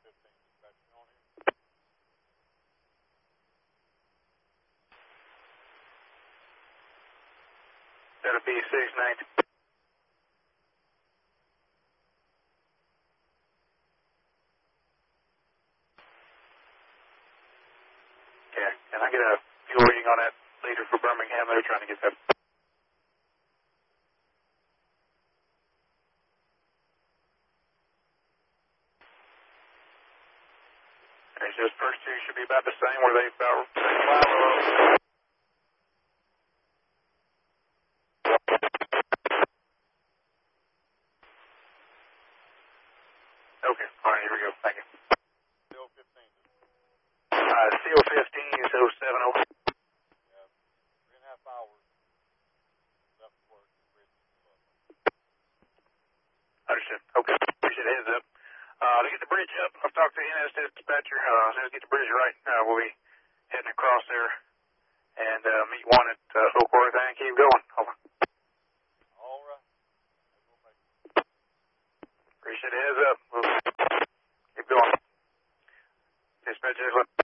That'll be 690. Yeah, can I get a fuel reading on that leader for Birmingham? They're trying to get that. There's just first two should be about the same where they about Okay, all right, here we go. Thank you. CO15 is 070. Understood. Okay, appreciate the heads up. To get the bridge up, I've talked to the NS dispatcher. As soon as we get the bridge right, we'll be heading across there and meet one at Oak Worth and keep going. Over. All right. Appreciate the heads up. We'll keep going. Dispatcher,